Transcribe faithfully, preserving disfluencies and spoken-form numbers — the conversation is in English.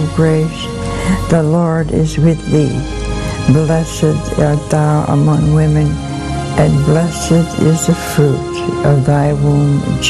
of grace, the Lord is with thee. Blessed art thou among women, and blessed is the fruit of thy womb, Jesus.